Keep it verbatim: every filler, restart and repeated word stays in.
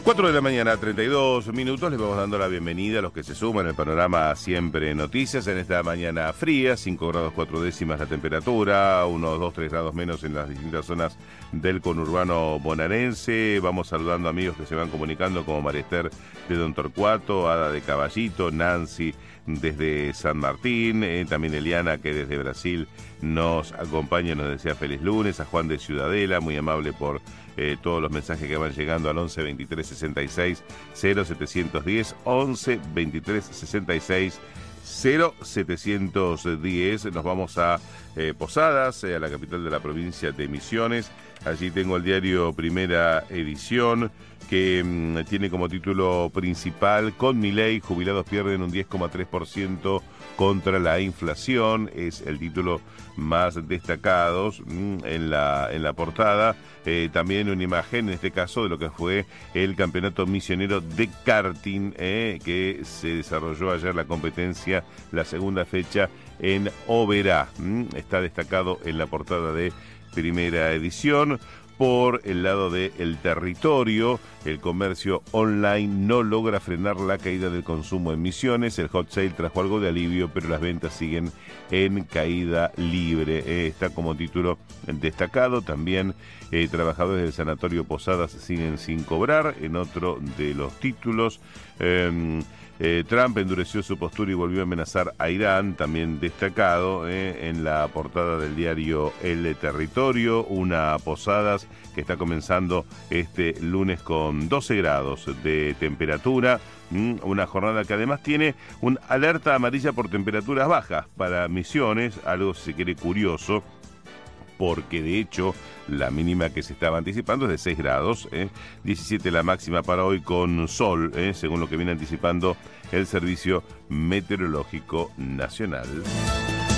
cuatro de la mañana, treinta y dos minutos, les vamos dando la bienvenida a los que se suman al panorama Siempre Noticias en esta mañana fría, cinco grados cuatro décimas la temperatura, unos dos, tres grados menos en las distintas zonas del conurbano bonaerense. Vamos saludando amigos que se van comunicando como Marester de Don Torcuato, Ada de Caballito, Nancy desde San Martín, eh, también Eliana que desde Brasil nos acompaña y nos desea feliz lunes, a Juan de Ciudadela, muy amable por eh, todos los mensajes que van llegando al once veintitrés sesenta y seis cero setecientos diez, once veintitrés sesenta y seis cero setecientos diez. Nos vamos a eh, Posadas, eh, a la capital de la provincia de Misiones. Allí tengo el diario Primera Edición, que mmm, tiene como título principal: con Milei, jubilados pierden un diez coma tres por ciento contra la inflación. Es el título más destacado mmm, en la, en la portada. Eh, también una imagen, en este caso, de lo que fue el campeonato misionero de karting, eh, que se desarrolló ayer la competencia, la segunda fecha en Oberá. Mm, está destacado en la portada de Primera Edición. Por el lado del territorio, el comercio online no logra frenar la caída del consumo en Misiones. El hot sale trajo algo de alivio, pero las ventas siguen en caída libre. Eh, está como título destacado. También eh, trabajadores del sanatorio Posadas siguen sin cobrar. En otro de los títulos, eh, Eh, Trump endureció su postura y volvió a amenazar a Irán, también destacado eh, en la portada del diario El Territorio. Una Posadas que está comenzando este lunes con doce grados de temperatura, mm, una jornada que además tiene una alerta amarilla por temperaturas bajas para Misiones, algo si se quiere curioso, porque de hecho la mínima que se estaba anticipando es de seis grados, eh, diecisiete la máxima para hoy con sol, eh, según lo que viene anticipando el Servicio Meteorológico Nacional.